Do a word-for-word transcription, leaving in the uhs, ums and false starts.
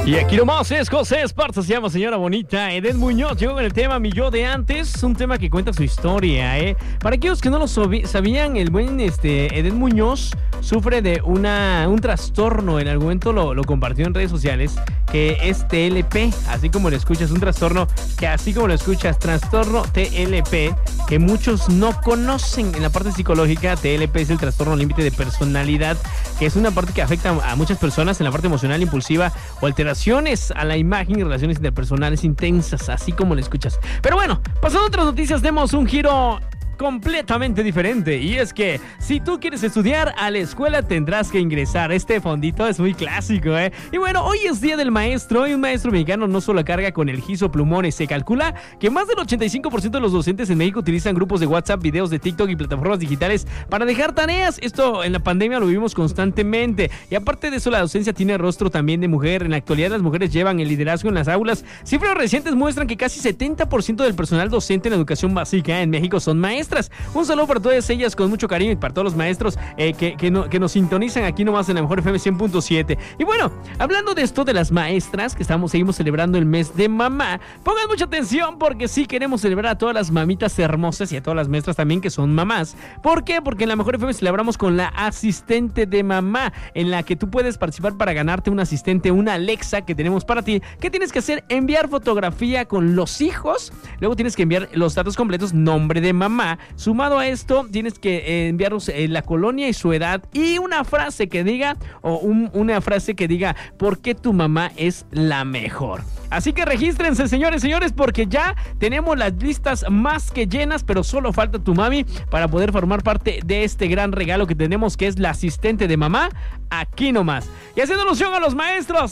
Y aquí nomás es José Esparza, se llama Señora Bonita. Eden Muñoz llegó con el tema Mi Yo de Antes, un tema que cuenta su historia, ¿eh? Para aquellos que no lo sabían, el buen este, Eden Muñoz sufre de una, un trastorno. En algún momento lo, lo compartió en redes sociales, que es T L P, así como lo escuchas, un trastorno que así como lo escuchas, trastorno T L P, que muchos no conocen. En la parte psicológica, T L P es el trastorno límite de personalidad, que es una parte que afecta a muchas personas en la parte emocional, impulsiva o alteración a la imagen y relaciones interpersonales intensas, así como lo escuchas. Pero bueno, pasando a otras noticias, demos un giro completamente diferente, y es que si tú quieres estudiar a la escuela tendrás que ingresar. Este fondito es muy clásico, ¿eh? Y bueno, hoy es Día del Maestro y un maestro mexicano no solo carga con el giso plumones. Se calcula que más del ochenta y cinco por ciento de los docentes en México utilizan grupos de WhatsApp, videos de TikTok y plataformas digitales para dejar tareas. Esto en la pandemia lo vivimos constantemente, y aparte de eso la docencia tiene rostro también de mujer. En la actualidad las mujeres llevan el liderazgo en las aulas. Cifras recientes muestran que casi setenta por ciento del personal docente en educación básica en México son maestros. Un saludo para todas ellas con mucho cariño, y para todos los maestros eh, que, que, no, que nos sintonizan aquí nomás en la Mejor F M cien punto siete. Y bueno, hablando de esto de las maestras, que estamos, seguimos celebrando el mes de mamá, pongan mucha atención porque sí queremos celebrar a todas las mamitas hermosas y a todas las maestras también que son mamás. ¿Por qué? Porque en la Mejor F M celebramos con la asistente de mamá, en la que tú puedes participar para ganarte un asistente, una Alexa que tenemos para ti. ¿Qué tienes que hacer? Enviar fotografía con los hijos, luego tienes que enviar los datos completos, nombre de mamá. Sumado a esto, tienes que eh, enviarnos eh, la colonia y su edad, y una frase que diga, o un, una frase que diga por qué tu mamá es la mejor. Así que regístrense, señores, señores, porque ya tenemos las listas más que llenas, pero solo falta tu mami para poder formar parte de este gran regalo que tenemos, que es la asistente de mamá, aquí nomás. Y haciendo alusión a los maestros,